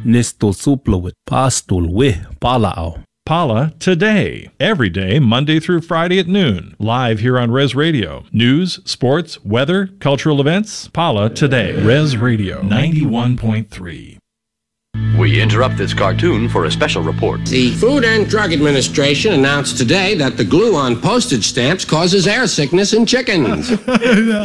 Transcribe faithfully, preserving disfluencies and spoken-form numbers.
Nestor suplawit pastul we palao. Pala Today, every day, Monday through Friday at noon, live here on Res Radio. News, sports, weather, cultural events, Pala Today. Res Radio ninety-one point three. We interrupt this cartoon for a special report. The Food and Drug Administration announced today that the glue on postage stamps causes air sickness in chickens.